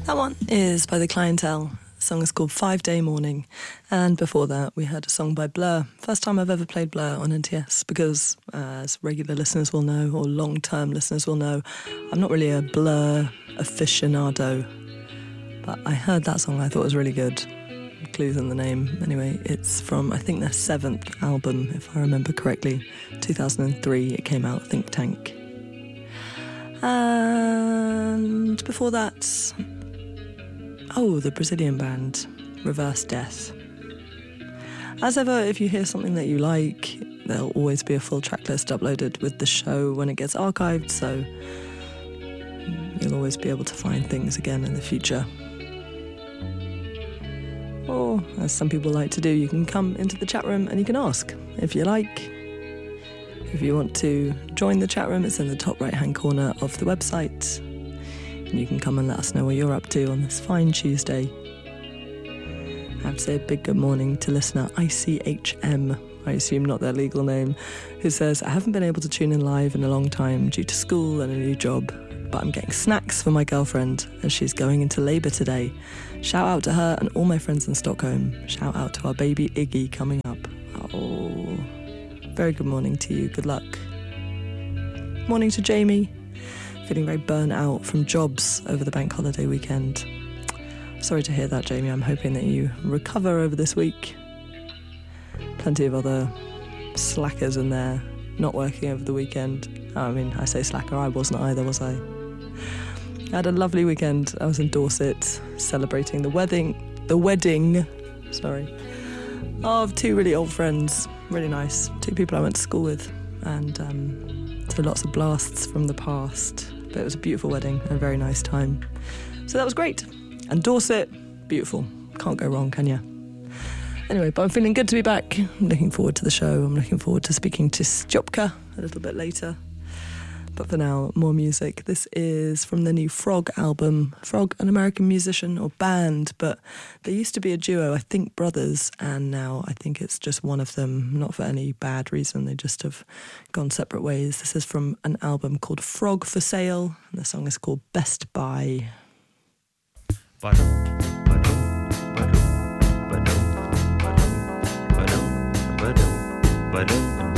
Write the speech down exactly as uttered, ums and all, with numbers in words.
That one is by The Clientele. The song is called Five Day Morning. And before that, we had a song by Blur. First time I've ever played Blur on N T S because, uh, as regular listeners will know, or long-term listeners will know, I'm not really a Blur aficionado. But I heard that song, I thought it was really good. Clues in the name. Anyway, it's from, I think, their seventh album, if I remember correctly. two thousand three, it came out, Think Tank. And before that, oh, the Brazilian band, Reverse Death. As ever, if you hear something that you like, there'll always be a full track list uploaded with the show when it gets archived, so you'll always be able to find things again in the future. Or, as some people like to do, you can come into the chat room and you can ask if you like. If you want to join the chat room, it's in the top right-hand corner of the website. And you can come and let us know what you're up to on this fine Tuesday. I have to say a big good morning to listener I C H M, I assume not their legal name, who says, I haven't been able to tune in live in a long time due to school and a new job, but I'm getting snacks for my girlfriend as she's going into labour today. Shout out to her and all my friends in Stockholm. Shout out to our baby Iggy coming up. Oh, very good morning to you. Good luck. Morning to Jamie. Feeling very burnt out from jobs over the bank holiday weekend. Sorry to hear that, Jamie. I'm hoping that you recover over this week. Plenty of other slackers in there not working over the weekend. I mean, I say slacker, I wasn't either, was I? I had a lovely weekend. I was in Dorset celebrating the wedding, the wedding, sorry, of two really old friends. Really nice. Two people I went to school with. And um, so lots of blasts from the past. But it was a beautiful wedding and a very nice time. So that was great. And Dorset, beautiful. Can't go wrong, can you? Anyway, but I'm feeling good to be back. I'm looking forward to the show. I'm looking forward to speaking to Stjopka a little bit later. But for now, more music. This is from the new Frog album. Frog, an American musician or band, but they used to be a duo, I think brothers, and now I think it's just one of them, not for any bad reason. They just have gone separate ways. This is from an album called Frog for Sale, and the song is called Best Buy. Ba-dum, ba-dum, ba-dum, ba-dum, ba-dum, ba-dum, ba-dum, ba-dum.